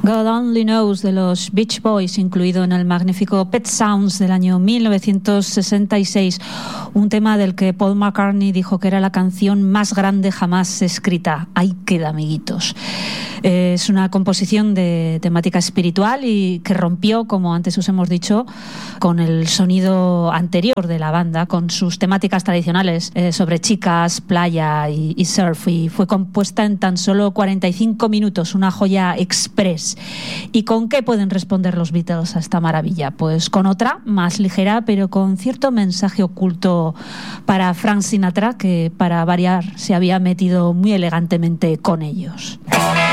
God Only Knows de los Beach Boys, incluido en el magnífico Pet Sounds del año 1966, un tema del que Paul McCartney dijo que era la canción más grande jamás escrita. Ahí queda, amiguitos. Es una composición de temática espiritual y que rompió, como antes os hemos dicho, con el sonido anterior de la banda, con sus temáticas tradicionales sobre chicas, playa y surf, y fue compuesta en tan solo 45 minutos, una joya express. ¿Y con qué pueden responder los Beatles a esta maravilla? Pues con otra, más ligera, pero con cierto mensaje oculto para Frank Sinatra, que para variar se había metido muy elegantemente con ellos.